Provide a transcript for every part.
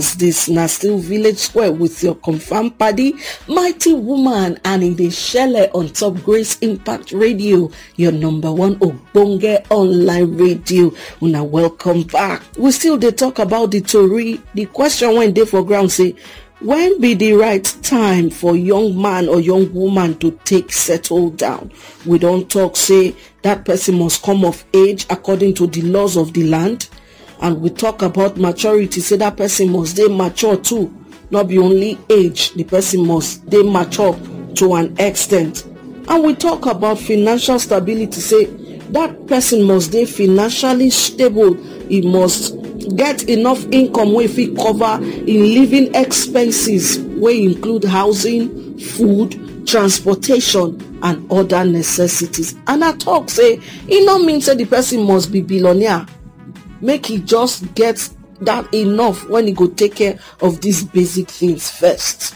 This na still Village Square with your confirmed paddy, Mighty Woman, and in the Shelle on top Grace Impact Radio, your number one Ogbonge online radio. Una welcome back. We still dey talk about the Tory. The question when dey for ground say, when be the right time for young man or young woman to take settle down? We don't talk say that person must come of age according to the laws of the land. And we talk about maturity, say that person must dey mature too. Not be only age, the person must dey mature to an extent. And we talk about financial stability, say that person must dey financially stable. He must get enough income wey fit cover in living expenses, wey include housing, food, transportation, and other necessities. And I talk say, e no mean say the person must be billionaire. Make he just get that enough when he go take care of these basic things first.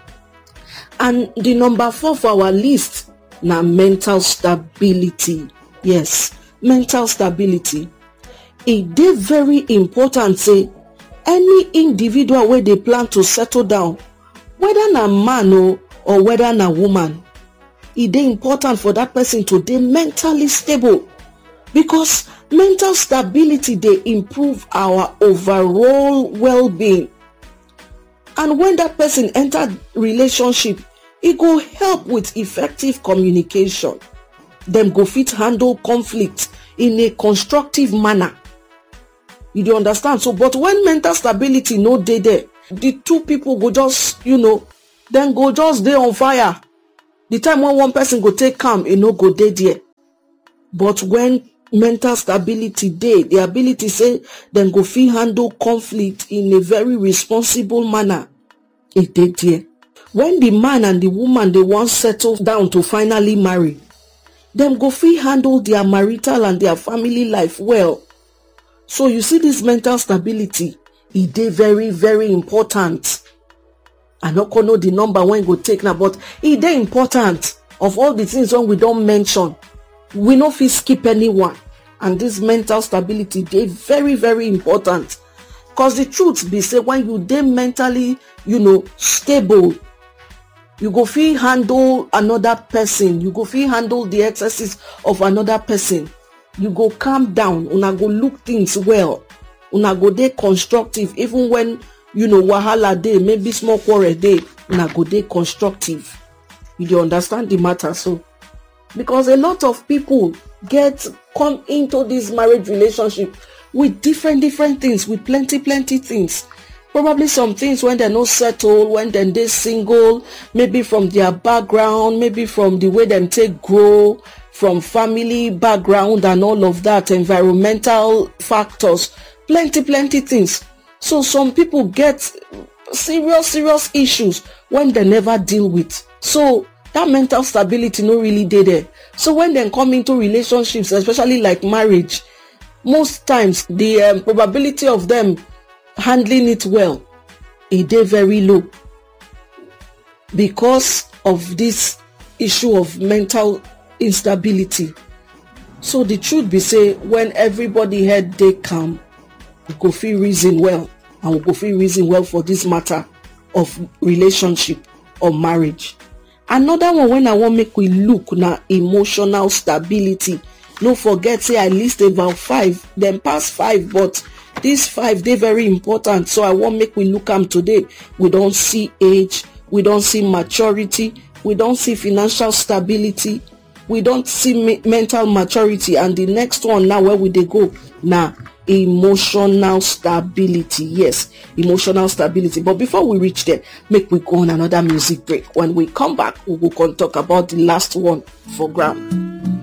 And the number 4 for our list, na mental stability. Yes, mental stability. E dey very important say any individual wey dey plan to settle down, whether na man or whether na woman, e dey important for that person to dey mentally stable, because mental stability dey improve our overall well-being. And when that person enter relationship, e go help with effective communication. Dem go fit handle conflict in a constructive manner. You do understand? So, but when mental stability no dey there, the two people go just, then go just dey on fire. The time when one person go take calm, e no go dey there. But when mental stability dey, the ability say dem go fit handle conflict in a very responsible manner, e dey there. When the man and the woman they want settle down to finally marry, dem go fit handle their marital and their family life well. So you see, this mental stability, e dey very, very important. I no know the number when go take now, but e dey important. Of all the things when we don't mention, we no fit skip anyone. And this mental stability dey very, very important. Because the truth be say, when you dey mentally, stable, you go fit handle another person. You go fit handle the excesses of another person. You go calm down. Una go look things well. Una go dey constructive. Even when, wahala dey, maybe small quarrel dey, una go dey constructive. You do understand the matter? So, because a lot of people come into this marriage relationship with different things, with plenty things. Probably some things when they're not settled, when they're single, maybe from their background, maybe from the way them take grow, from family background and all of that, environmental factors, plenty things. So some people get serious issues when they never deal with. So that mental stability no really dey there. So when they come into relationships, especially like marriage, most times the probability of them handling it well, it dey very low, because of this issue of mental instability. So the truth be say, when everybody head dey calm, we go fit reason well, and we go fit reason well for this matter of relationship or marriage. Another one when I want make we look na emotional stability. No forget say I list about 5, then pass 5, but these 5 they very important. So I want make we look am today. We don't see age, we don't see maturity, we don't see financial stability, we don't see mental maturity, and the next one now where we dey go na emotional stability. Yes, emotional stability. But before we reach there, make we go on another music break. When we come back, we will talk about the last one for ground.